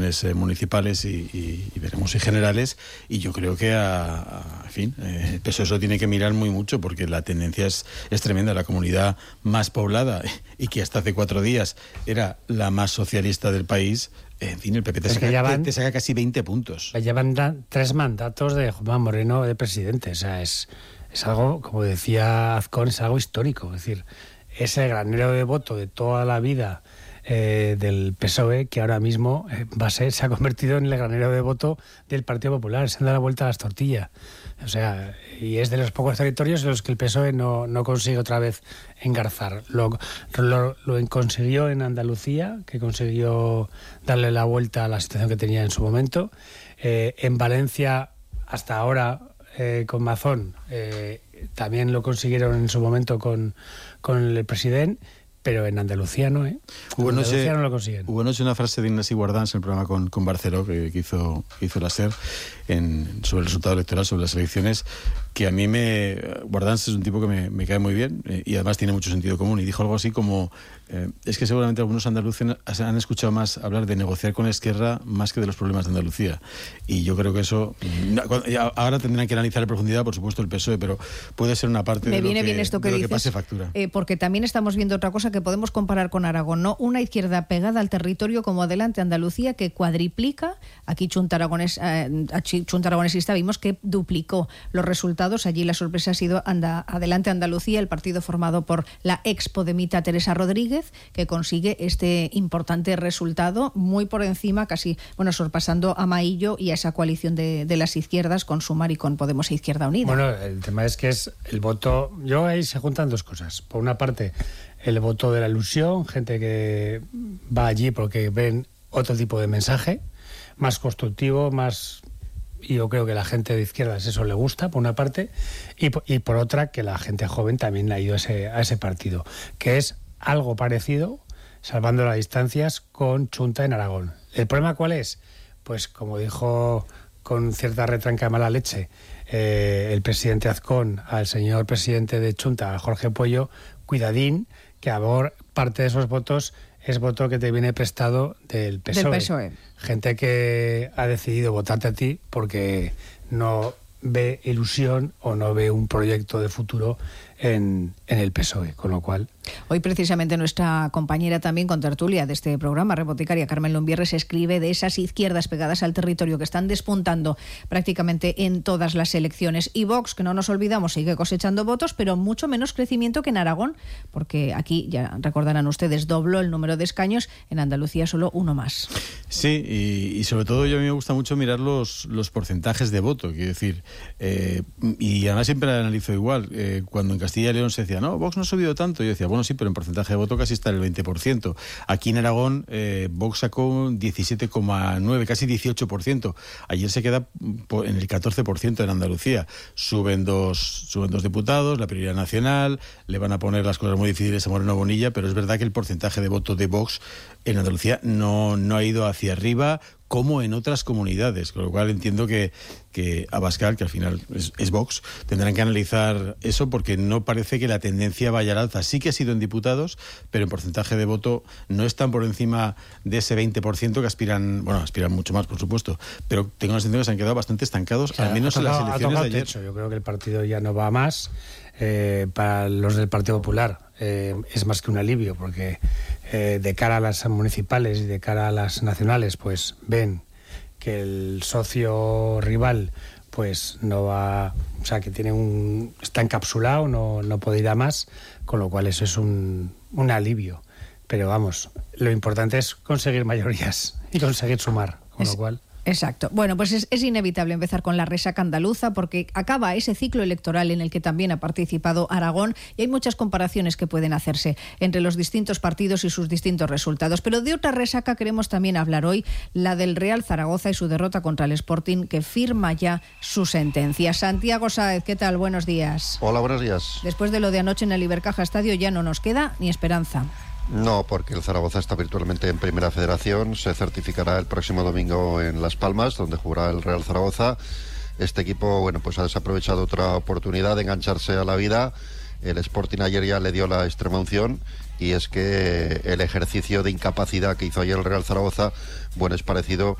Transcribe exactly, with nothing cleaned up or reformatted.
municipales y, y, y veremos si generales, y yo creo que a, a en fin, eh, el P S O E eso tiene que mirar muy mucho, porque la tendencia es, es tremenda. La comunidad más poblada y que hasta hace cuatro días era la más socialista del país, en fin, el P P te saca, llevan, te, te saca casi veinte puntos. Llevan da, tres mandatos de Juan Moreno de presidente, o sea, es, es algo, como decía Azcón, es algo histórico, es decir, es el granero de voto de toda la vida Eh, del P S O E, que ahora mismo eh, va a ser, se ha convertido en el granero de voto del Partido Popular. Se han dado la vuelta a las tortillas. O sea, y es de los pocos territorios en los que el P S O E no, no consigue otra vez engarzar. Lo, lo, lo consiguió en Andalucía, que consiguió darle la vuelta a la situación que tenía en su momento. Eh, en Valencia, hasta ahora, eh, con Mazón, eh, también lo consiguieron en su momento con, con el presidente. Pero en Andalucía no, ¿eh? En hubo Andalucía noche, no lo consiguen. Hubo noche una frase de Ignasi Guardans en el programa con, con Barceló, que, que, hizo, que hizo la SER, en, sobre el resultado electoral, sobre las elecciones, que a mí me... Guardans es un tipo que me, me cae muy bien, eh, y además tiene mucho sentido común, y dijo algo así como... Eh, es que seguramente algunos andaluces han escuchado más hablar de negociar con la izquierda más que de los problemas de Andalucía. Y yo creo que eso... Ahora tendrán que analizar en profundidad, por supuesto, el P S O E, pero puede ser una parte me de, lo viene que, bien esto que de lo dices, que pase factura. Eh, porque también estamos viendo otra cosa que podemos comparar con Aragón, ¿no? Una izquierda pegada al territorio como Adelante Andalucía, que cuadriplica, aquí Chunta Aragonés, eh, Chunta Aragonesista vimos que duplicó los resultados. Allí la sorpresa ha sido anda, Adelante Andalucía, el partido formado por la ex podemita Teresa Rodríguez, que consigue este importante resultado, muy por encima, casi, bueno, sorpasando a Maillo y a esa coalición de, de las izquierdas, con Sumar y con Podemos e Izquierda Unida. Bueno, el tema es que es el voto... Yo ahí se juntan dos cosas. Por una parte, el voto de la ilusión, gente que va allí porque ven otro tipo de mensaje, más constructivo, más... Y yo creo que la gente de izquierdas eso le gusta, por una parte, y, y por otra, que la gente joven también ha ido a ese, a ese partido, que es algo parecido, salvando las distancias, con Chunta en Aragón. ¿El problema cuál es? Pues como dijo con cierta retranca de mala leche eh, el presidente Azcón al señor presidente de Chunta, a Jorge Puello, cuidadín, que ahora parte de esos votos es voto que te viene prestado del P S O E. Del P S O E. Gente que ha decidido votarte a ti porque no ve ilusión o no ve un proyecto de futuro en, en el P S O E, con lo cual... Hoy precisamente nuestra compañera también con tertulia de este programa, repotecaria Carmen Lombierres, escribe de esas izquierdas pegadas al territorio que están despuntando prácticamente en todas las elecciones. Y Vox, que no nos olvidamos, sigue cosechando votos, pero mucho menos crecimiento que en Aragón, porque aquí, ya recordarán ustedes, dobló el número de escaños, en Andalucía solo uno más. Sí, y, y sobre todo yo a mí me gusta mucho mirar los, los porcentajes de voto, quiero decir, eh, y además siempre analizo igual. Eh, cuando en Castilla y León se decía, no, Vox no ha subido tanto, yo decía, bueno, sí, pero en porcentaje de voto casi está en el veinte por ciento. Aquí en Aragón, eh, Vox sacó un diecisiete coma nueve, casi dieciocho por ciento. Ayer se queda en el catorce por ciento en Andalucía. Suben dos, suben dos diputados, la prioridad nacional, le van a poner las cosas muy difíciles a Moreno Bonilla, pero es verdad que el porcentaje de voto de Vox en Andalucía no, no ha ido hacia arriba como en otras comunidades, con lo cual entiendo que, que Abascal, que al final es, es Vox, tendrán que analizar eso, porque no parece que la tendencia vaya al alza. Sí que ha sido en diputados, pero en porcentaje de voto no están por encima de ese veinte por ciento que aspiran, bueno, aspiran mucho más, por supuesto, pero tengo la sensación que se han quedado bastante estancados, o sea, al menos tocado, en las elecciones de ayer. Techo. Yo creo que el partido ya no va más. Eh, para los del Partido Popular eh, es más que un alivio, porque eh, de cara a las municipales y de cara a las nacionales, pues ven que el socio rival pues no va, o sea, que tiene un está encapsulado, no, no puede ir a más, con lo cual eso es un, un alivio. Pero vamos, lo importante es conseguir mayorías y conseguir sumar, con es... lo cual... Exacto. Bueno, pues es, es inevitable empezar con la resaca andaluza, porque acaba ese ciclo electoral en el que también ha participado Aragón, y hay muchas comparaciones que pueden hacerse entre los distintos partidos y sus distintos resultados. Pero de otra resaca queremos también hablar hoy, la del Real Zaragoza y su derrota contra el Sporting, que firma ya su sentencia. Santiago Sáez, ¿qué tal? Buenos días. Hola, buenos días. Después de lo de anoche en el Ibercaja Estadio ya no nos queda ni esperanza. No, porque el Zaragoza está virtualmente en Primera Federación. Se certificará el próximo domingo en Las Palmas, donde jugará el Real Zaragoza. Este equipo, bueno, pues ha desaprovechado otra oportunidad de engancharse a la vida el Sporting ayer ya le dio la extrema unción, y es que el ejercicio de incapacidad que hizo ayer el Real Zaragoza, bueno, es parecido